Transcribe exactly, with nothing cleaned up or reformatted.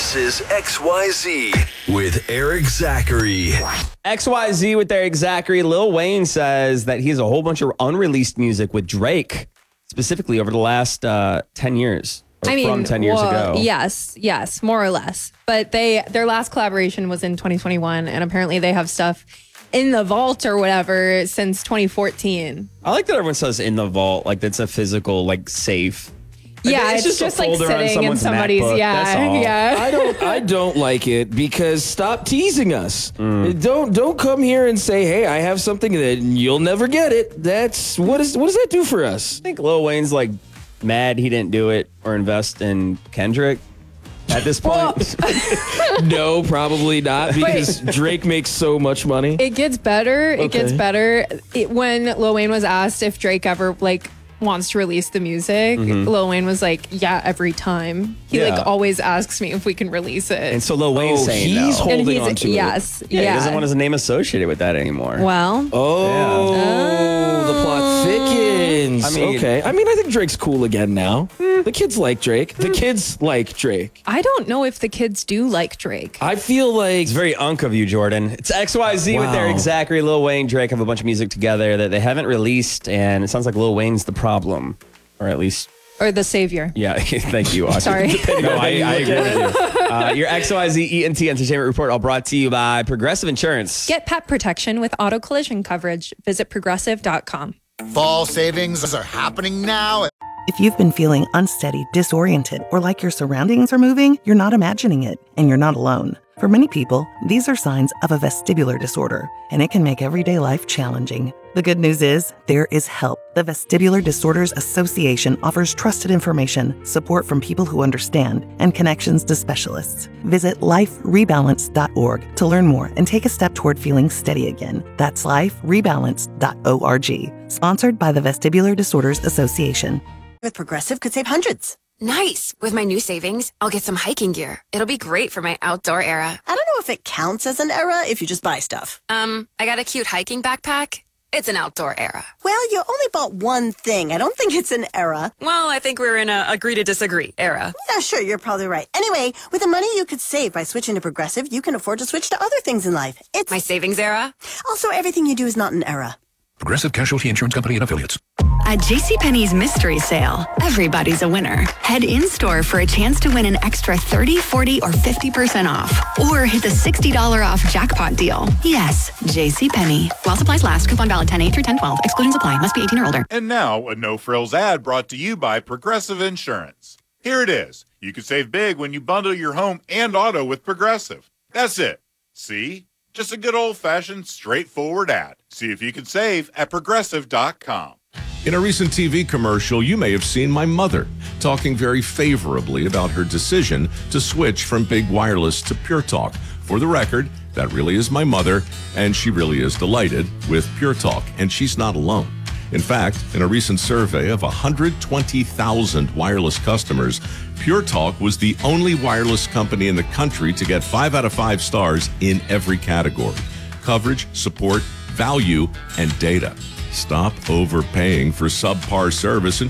This is X Y Z with Eric Zachary. X Y Z with Eric Zachary. Lil Wayne says that he has a whole bunch of unreleased music with Drake, specifically over the last uh, ten years. Or I mean, from ten years well, ago. Yes, yes, more or less. But they their last collaboration was in twenty twenty-one, and apparently they have stuff in the vault or whatever since twenty fourteen. I like that everyone says in the vault, like that's a physical, like safe. Like, Yeah, it's, just, just, a like folder on sitting in someone's somebody's, MacBook, that's yeah, all. yeah. I don't I don't like it because stop teasing us. Don't don't come here and say, "Hey, I have something that you'll never get it." That's what is what does that do for us? I think Lil Wayne's like mad he didn't do it or invest in Kendrick at this point. No, probably not because Drake makes so much money. It gets better. It gets Okay. better. It, when Lil Wayne was asked if Drake ever like wants to release the music, Lil Wayne was like, "Yeah, every time. He Yeah. like always asks me if we can release it." And so Lil Wayne's Oh, saying he's no. holding and he's on to it. yes, yeah, yeah. he doesn't want his name associated with that anymore. well, Oh, the plot thickens. I mean- okay. I mean, I think Drake's cool again now. The kids like Drake. The kids like Drake. I don't know if the kids do like Drake. I feel like It's very unk of you, Jordan. It's X Y Z with Wow. Eric Zachary, Lil Wayne, Drake have a bunch of music together that they haven't released, and it sounds like Lil Wayne's the problem, or at least, Or the savior. yeah. Thank you, Audrey. Sorry. No, I, I agree with you. Uh, your X Y Z E N T Entertainment Report, all brought to you by Progressive Insurance. Get pet protection with auto collision coverage. Visit progressive dot com. Fall savings are happening now. If you've been feeling unsteady, disoriented, or like your surroundings are moving, you're not imagining it, and you're not alone. For many people, these are signs of a vestibular disorder, and it can make everyday life challenging. The good news is, there is help. The Vestibular Disorders Association offers trusted information, support from people who understand, and connections to specialists. Visit life rebalance dot org to learn more and take a step toward feeling steady again. That's life rebalance dot org. Sponsored by the Vestibular Disorders Association. With Progressive, could save hundreds. Nice. With my new savings, I'll get some hiking gear. It'll be great for my outdoor era. I don't know if it counts as an era if you just buy stuff. Um, I got a cute hiking backpack. It's an outdoor era. Well, you only bought one thing. I don't think it's an era. Well, I think we're in a agree to disagree era. Yeah, sure, you're probably right. Anyway, with the money you could save by switching to Progressive, you can afford to switch to other things in life. It's My savings era? also everything you do is not an era. Progressive Casualty Insurance Company and Affiliates. At JCPenney's Mystery Sale, everybody's a winner. Head in-store for a chance to win an extra thirty, forty, or fifty percent off. Or hit the sixty dollars off jackpot deal. Yes, JCPenney. While supplies last, coupon valid ten eight through ten twelve. Exclusions apply. Must be eighteen or older. And now, a no-frills ad brought to you by Progressive Insurance. Here it is. You can save big when you bundle your home and auto with Progressive. That's it. See? Just a good old-fashioned, straightforward ad. See if you can save at progressive dot com. In a recent T V commercial, you may have seen my mother talking very favorably about her decision to switch from Big Wireless to Pure Talk. For the record, that really is my mother, and she really is delighted with Pure Talk, and she's not alone. In fact, in a recent survey of one hundred twenty thousand wireless customers, Pure Talk was the only wireless company in the country to get five out of five stars in every category: coverage, support, value, and data. Stop overpaying for subpar service and